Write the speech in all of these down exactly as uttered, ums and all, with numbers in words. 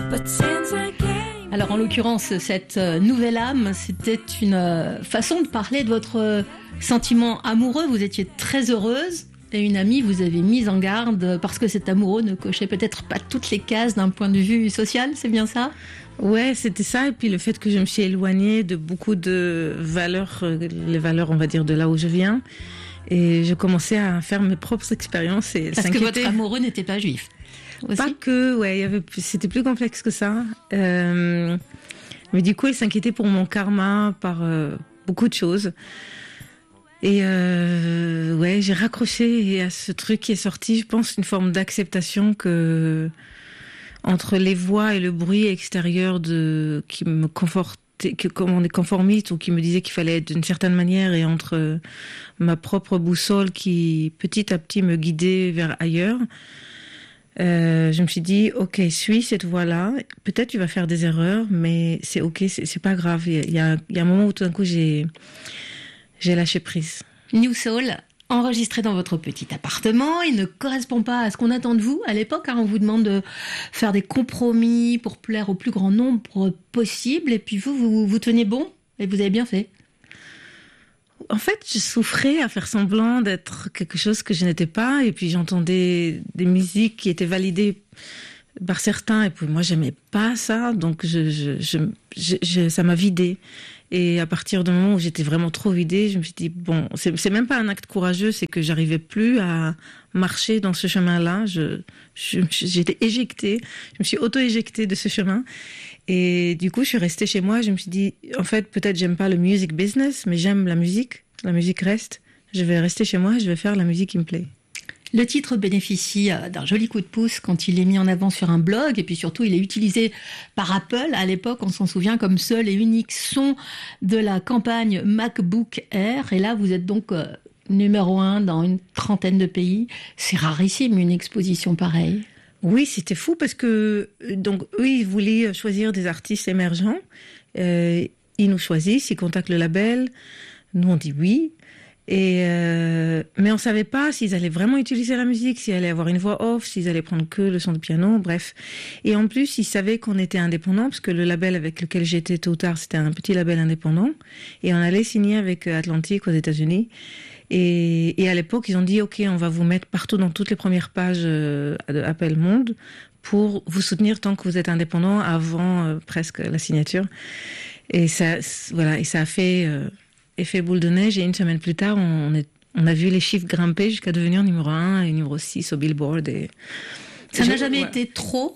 Alors en l'occurrence, cette nouvelle âme, c'était une façon de parler de votre sentiment amoureux. Vous étiez très heureuse et une amie vous avait mise en garde parce que cet amoureux ne cochait peut-être pas toutes les cases d'un point de vue social, c'est bien ça ? Ouais, c'était ça. Et puis le fait que je me suis éloignée de beaucoup de valeurs, les valeurs, on va dire, de là où je viens. Et je commençais à faire mes propres expériences. Et parce que votre amoureux n'était pas juif. Aussi. Pas que, ouais, il y avait, c'était plus complexe que ça. Euh, mais du coup, il s'inquiétait pour mon karma par euh, beaucoup de choses. Et euh, ouais, j'ai raccroché et à ce truc qui est sorti, je pense, une forme d'acceptation que entre les voix et le bruit extérieur de qui me confortait, que comme on est conformiste ou qui me disait qu'il fallait être d'une certaine manière, et entre ma propre boussole qui petit à petit me guidait vers ailleurs. Euh, je me suis dit, ok, suis cette voie-là. Peut-être tu vas faire des erreurs, mais c'est ok, c'est, c'est pas grave. Il y a, il y a un moment où tout d'un coup j'ai, j'ai lâché prise. New Soul, enregistré dans votre petit appartement, il ne correspond pas à ce qu'on attend de vous à l'époque. Hein, on vous demande de faire des compromis pour plaire au plus grand nombre possible. Et puis vous, vous, vous tenez bon et vous avez bien fait. En fait, je souffrais à faire semblant d'être quelque chose que je n'étais pas. Et puis, j'entendais des musiques qui étaient validées par certains. Et puis, moi, j'aimais pas ça. Donc, je, je, je, je, je, ça m'a vidée. Et à partir du moment où j'étais vraiment trop vidée, je me suis dit, bon, c'est, c'est même pas un acte courageux, c'est que j'arrivais plus à marcher dans ce chemin-là. Je, je, j'étais éjectée. Je me suis auto-éjectée de ce chemin. Et du coup, je suis restée chez moi. Je me suis dit, en fait, peut-être j'aime pas le music business, mais j'aime la musique. La musique reste. Je vais rester chez moi et je vais faire la musique qui me plaît. Le titre bénéficie d'un joli coup de pouce quand il est mis en avant sur un blog. Et puis surtout, il est utilisé par Apple. À l'époque, on s'en souvient comme seul et unique son de la campagne MacBook Air. Et là, vous êtes donc euh, numéro un dans une trentaine de pays. C'est rarissime, une exposition pareille. Oui, c'était fou parce que donc eux, ils voulaient choisir des artistes émergents. Euh, ils nous choisissent, ils contactent le label. Nous, on dit oui. Et euh, mais on savait pas s'ils allaient vraiment utiliser la musique, s'ils allaient avoir une voix off, s'ils allaient prendre que le son de piano, bref. Et en plus, ils savaient qu'on était indépendant parce que le label avec lequel j'étais tôt ou tard, c'était un petit label indépendant. Et on allait signer avec Atlantic aux États-Unis. Et, et à l'époque, ils ont dit, OK, on va vous mettre partout dans toutes les premières pages euh, d'Apple Monde pour vous soutenir tant que vous êtes indépendant avant euh, presque la signature. Et ça, voilà, et ça a fait euh, effet boule de neige. Et une semaine plus tard, on, est, on a vu les chiffres grimper jusqu'à devenir numéro un et numéro six au Billboard. Et ça n'a jamais ouais. été trop?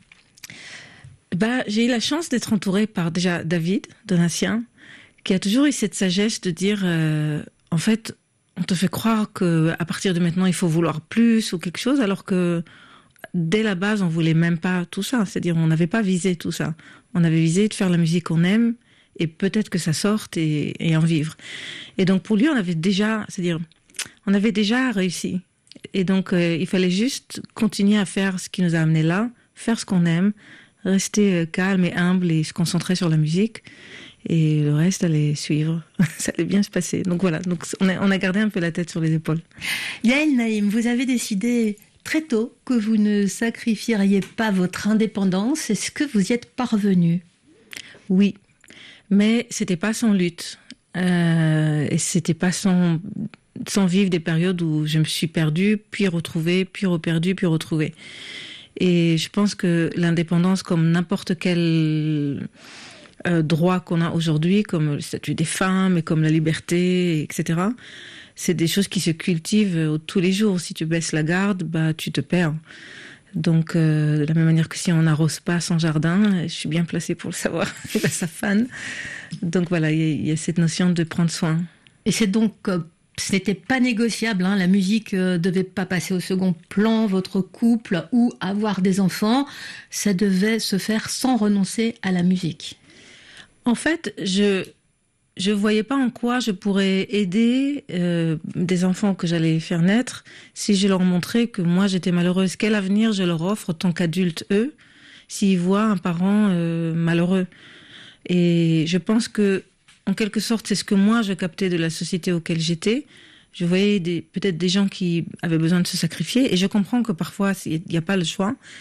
Bah, j'ai eu la chance d'être entourée par déjà David Donatien, qui a toujours eu cette sagesse de dire, euh, en fait, on te fait croire que à partir de maintenant il faut vouloir plus ou quelque chose, alors que dès la base on voulait même pas tout ça. C'est-à-dire on n'avait pas visé tout ça. On avait visé de faire la musique qu'on aime et peut-être que ça sorte et, et en vivre. Et donc pour lui on avait déjà, c'est-à-dire on avait déjà réussi. Et donc euh, il fallait juste continuer à faire ce qui nous a amené là, faire ce qu'on aime, rester euh, calme et humble et se concentrer sur la musique. Et le reste allait suivre. Ça allait bien se passer. Donc voilà, donc on a, on a gardé un peu la tête sur les épaules. Yael Naïm, vous avez décidé très tôt que vous ne sacrifieriez pas votre indépendance. Est-ce que vous y êtes parvenu? Oui, mais c'était pas sans lutte. Euh, et c'était pas sans, sans vivre des périodes où je me suis perdue, puis retrouvée, puis reperdue, puis retrouvée. Et je pense que l'indépendance, comme n'importe quel Euh, droits qu'on a aujourd'hui, comme le statut des femmes et comme la liberté, et cetera. C'est des choses qui se cultivent euh, tous les jours. Si tu baisses la garde, bah tu te perds. Donc, euh, de la même manière que si on n'arrose pas son jardin, je suis bien placée pour le savoir, c'est la safane. Donc voilà, il y, y a cette notion de prendre soin. Et c'est donc, euh, ce n'était pas négociable, hein, la musique euh, devait pas passer au second plan, votre couple ou avoir des enfants, ça devait se faire sans renoncer à la musique. En fait, je je voyais pas en quoi je pourrais aider euh, des enfants que j'allais faire naître si je leur montrais que moi j'étais malheureuse. Quel avenir je leur offre en tant qu'adulte, eux, s'ils voient un parent euh, malheureux? Et je pense que, en quelque sorte, c'est ce que moi je captais de la société auquel j'étais. Je voyais des, peut-être des gens qui avaient besoin de se sacrifier, et je comprends que parfois il n'y a pas le choix.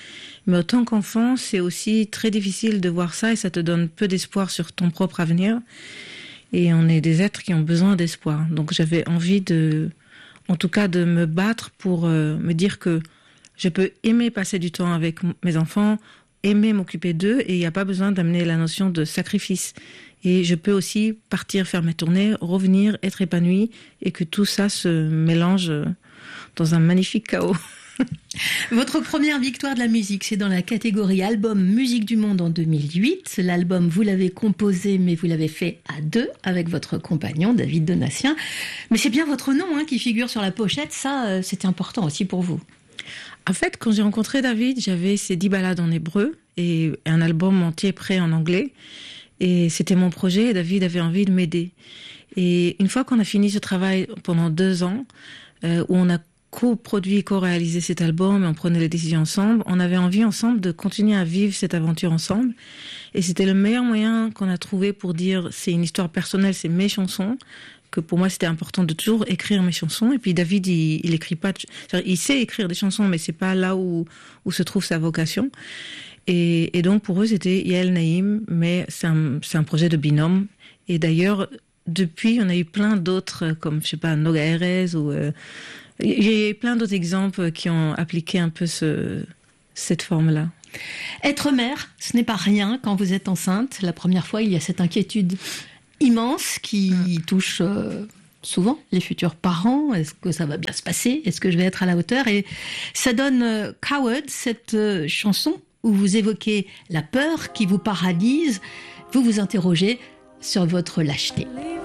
Mais en tant qu'enfant, c'est aussi très difficile de voir ça et ça te donne peu d'espoir sur ton propre avenir. Et on est des êtres qui ont besoin d'espoir. Donc j'avais envie de, en tout cas, de me battre pour euh, me dire que je peux aimer passer du temps avec mes enfants, aimer m'occuper d'eux, et il n'y a pas besoin d'amener la notion de sacrifice. Et je peux aussi partir faire mes tournées, revenir, être épanouie, et que tout ça se mélange dans un magnifique chaos. Votre première victoire de la musique, c'est dans la catégorie album Musique du Monde en deux mille huit. L'album, vous l'avez composé, mais vous l'avez fait à deux avec votre compagnon, David Donatien. Mais c'est bien votre nom hein, qui figure sur la pochette. Ça, euh, c'était important aussi pour vous. En fait, quand j'ai rencontré David, j'avais ces dix ballades en hébreu et un album entier prêt en anglais. Et c'était mon projet et David avait envie de m'aider. Et une fois qu'on a fini ce travail pendant deux ans, euh, où on a co-produit, co-réalisé cet album et on prenait les décisions ensemble, on avait envie ensemble de continuer à vivre cette aventure ensemble. Et c'était le meilleur moyen qu'on a trouvé pour dire c'est une histoire personnelle, c'est mes chansons, que pour moi c'était important de toujours écrire mes chansons. Et puis David, il, il écrit pas, il sait écrire des chansons, mais c'est pas là où, où se trouve sa vocation. Et, et donc pour eux c'était Yael Naïm, mais c'est un, c'est un projet de binôme. Et d'ailleurs, depuis, on a eu plein d'autres, comme je sais pas, Noga Erez ou euh, j'ai plein d'autres exemples qui ont appliqué un peu ce, cette forme-là. Être mère, ce n'est pas rien quand vous êtes enceinte. La première fois, il y a cette inquiétude immense qui mmh. touche euh, souvent les futurs parents. Est-ce que ça va bien se passer? Est-ce que je vais être à la hauteur? Et ça donne euh, Coward, cette euh, chanson où vous évoquez la peur qui vous paralyse. Vous vous interrogez sur votre lâcheté.